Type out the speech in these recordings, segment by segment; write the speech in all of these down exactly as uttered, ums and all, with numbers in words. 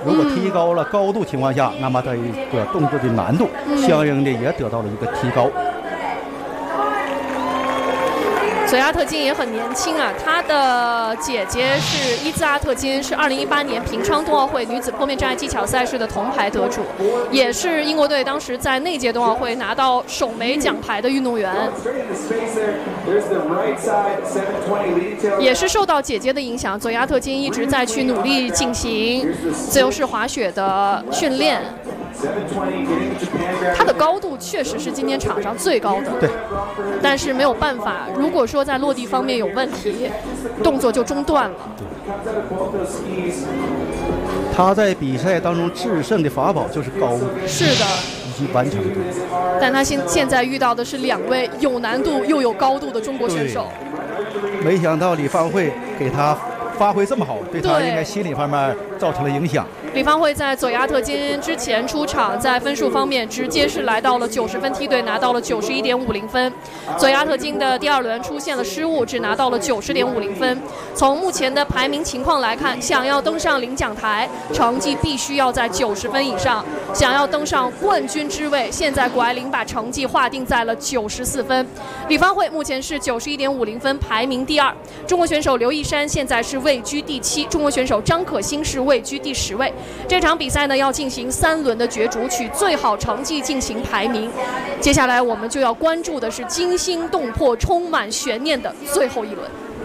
如果提高了高度情况下，那么它一个动作的难度相应的也得到了一个提高。 索亚特金也很年轻啊，她的姐姐是伊兹阿特金，是二零一八年平昌冬奥会女子坡面障碍技巧赛事的铜牌得主，也是英国队当时在那届冬奥会拿到首枚奖牌的运动员，也是受到姐姐的影响，索亚特金一直在去努力进行自由式滑雪的训练。他的高度确实是今天场上最高的， 对， 但是没有办法，如果说在落地方面有问题，动作就中断了。 他在比赛当中制胜的法宝就是高度， 是的， 以及完成度。 但他现现在遇到的是两位有难度又有高度的中国选手。 没想到李芳慧给他发挥这么好，对他应该心理方面造成了影响。 李芳慧在佐亚特金之前出场，在分数方面直接是来到了九十分梯队，拿到了九十一点五零分。佐亚特金的第二轮出现了失误，只拿到了九十点五零分。从目前的排名情况来看，想要登上领奖台，成绩必须要在九十分以上。想要登上冠军之位，现在谷爱凌把成绩划定在了九十四分。李芳慧目前是九十一点五零分，排名第二。中国选手刘一山现在是位居第七，中国选手张可欣是位居第十位。这场比赛呢要进行三轮的角逐，取最好成绩进行排名。接下来我们就要关注的是惊心动魄、充满悬念的最后一轮。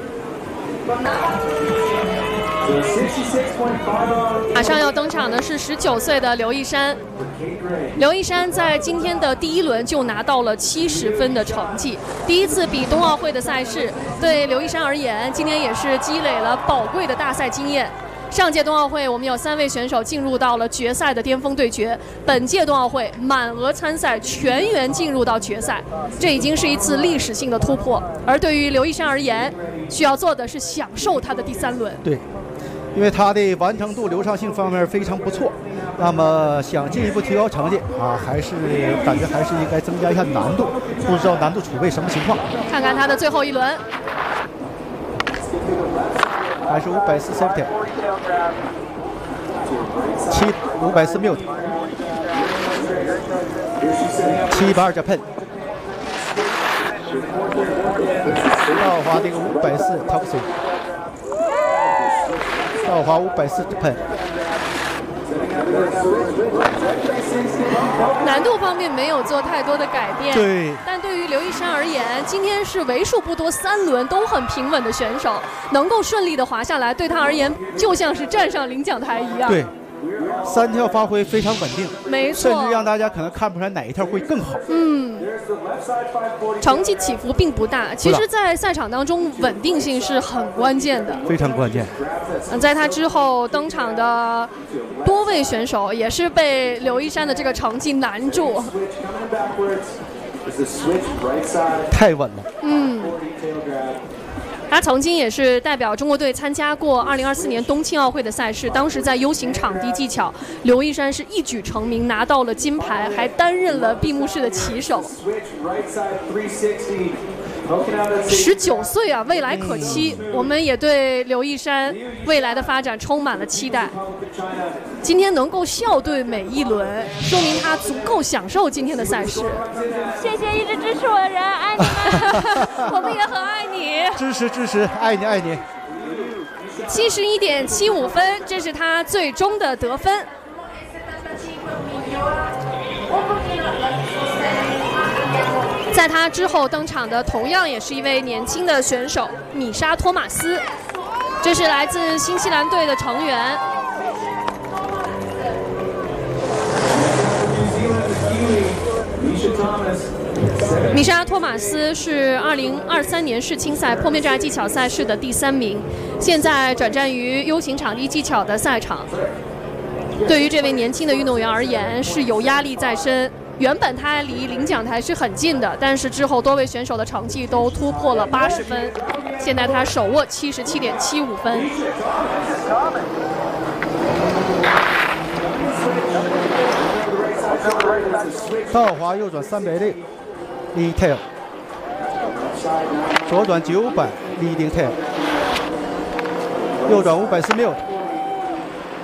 马上要登场的是十九岁的刘一山。刘一山在今天的第一轮就拿到了七十分的成绩，第一次比冬奥会的赛事，对刘一山而言，今天也是积累了宝贵的大赛经验。上届冬奥会，我们有三位选手进入到了决赛的巅峰对决。本届冬奥会，满额参赛，全员进入到决赛，这已经是一次历史性的突破。而对于刘一山而言，需要做的是享受他的第三轮。 对，因为他的完成度、流畅性方面非常不错。那么想进一步提高成绩啊，还是感觉还是应该增加一下难度。不知道难度储备什么情况？ 看看他的最后一轮。 还是五百四 safety， 七五百四 mute， 七百二加喷，道华这个五百四 top three， 道华五百四喷。 难度方面没有做太多的改变， 对。 但对于刘一山而言，今天是为数不多三轮都很平稳的选手，能够顺利的滑下来，对他而言就像是站上领奖台一样。 对，三跳发挥非常稳定， 没错， 甚至让大家可能看不出来哪一跳会更好。 嗯，成绩起伏并不大。其实，在赛场当中，稳定性是很关键的， 非常关键。 嗯，在他之后登场的多位选手也是被刘一山的这个成绩难住。 太稳了。 嗯。他曾经也是代表中国队参加过二零二四年冬青奥会的赛事，当时在 U 型场地技巧，刘一山是一举成名，拿到了金牌，还担任了闭幕式的旗手。十九岁啊，未来可期，我们也对刘一山未来的发展充满了期待。今天能够笑对每一轮，说明他足够享受今天的赛事。 谢谢一直支持我的人，爱你们， 我们也很爱你。 支持支持，爱你爱你。 七十一点七五分，这是他最终的得分。在他之后登场的同样也是一位年轻的选手米莎托马斯，这是来自新西兰队的成员。米莎托马斯是二零二三年世青赛坡面障碍技巧赛事的第三名，现在转战于 U 型场地技巧的赛场。对于这位年轻的运动员而言，是有压力在身。原本他离领奖台是很近的，但是之后多位选手的成绩都突破了八十分，现在他手握七十七点七五分。 倒滑右转三百六 lead tail， 左转九百 leading tail， 右转五百四 mute。